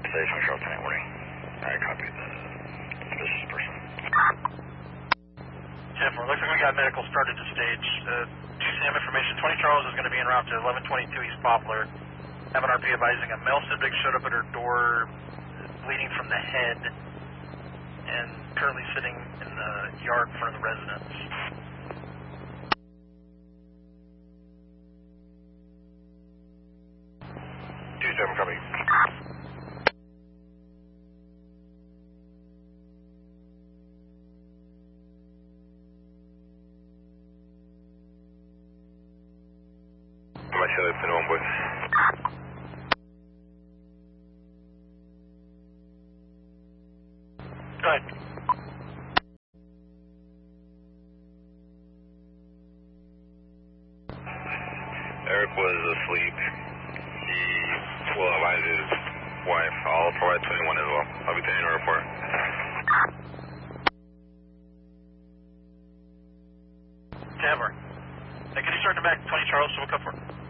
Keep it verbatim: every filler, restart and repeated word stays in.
Station Charles ten warning. I copy the suspicious person. ten four, looks like we got medical started to stage. Uh, G C M information, twenty Charles is going to be en route to eleven twenty-two East Poplar. Have an R P advising a male Civic showed up at her door, bleeding from the head, and currently sitting in the yard in front of the residence. two seven, copy. My show is ten one, boys. Go ahead. Eric was asleep. He will advise his wife. I'll provide twenty-one as well. I'll be taking a report. ten four. Hey, can you start to back twenty Charles, so we'll come for it?